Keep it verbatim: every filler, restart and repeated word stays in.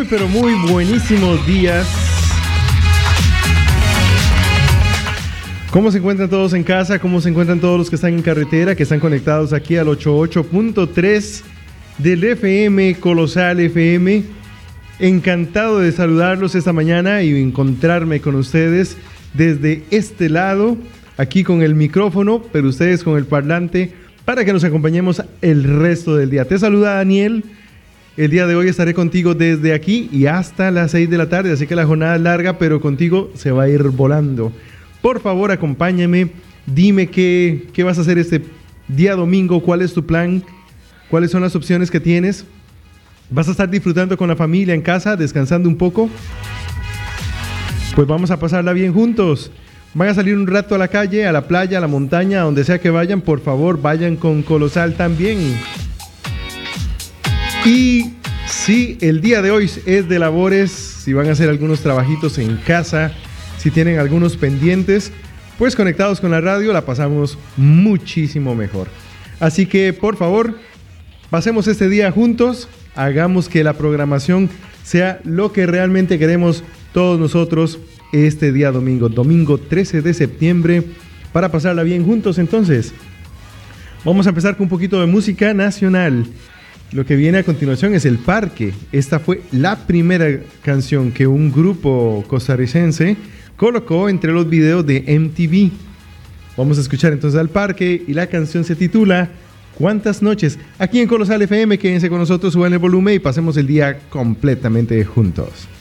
pero muy buenísimos días. ¿Cómo se encuentran todos en casa? ¿Cómo se encuentran todos los que están en carretera, que están conectados aquí al ochenta y ocho punto tres del F M, Colosal F M? Encantado de saludarlos esta mañana y encontrarme con ustedes desde este lado, aquí con el micrófono, pero ustedes con el parlante, para que nos acompañemos el resto del día. Te saluda Daniel. El día de hoy estaré contigo desde aquí y hasta las seis de la tarde, así que la jornada es larga, pero contigo se va a ir volando. Por favor, acompáñame, dime qué, qué vas a hacer este día domingo, cuál es tu plan, cuáles son las opciones que tienes. ¿Vas a estar disfrutando con la familia en casa, descansando un poco? Pues vamos a pasarla bien juntos. Van a salir un rato a la calle, a la playa, a la montaña, a donde sea que vayan, por favor, vayan con Colosal también. Y si el día de hoy es de labores, si van a hacer algunos trabajitos en casa, si tienen algunos pendientes, pues conectados con la radio la pasamos muchísimo mejor. Así que, por favor, pasemos este día juntos, hagamos que la programación sea lo que realmente queremos todos nosotros este día domingo, domingo trece de septiembre, para pasarla bien juntos. Entonces, vamos a empezar con un poquito de música nacional. Lo que viene a continuación es El Parque. Esta fue la primera canción que un grupo costarricense colocó entre los videos de M T V. Vamos a escuchar entonces Al Parque y la canción se titula ¿Cuántas noches? Aquí en Colosal F M, quédense con nosotros, suban el volumen y pasemos el día completamente juntos.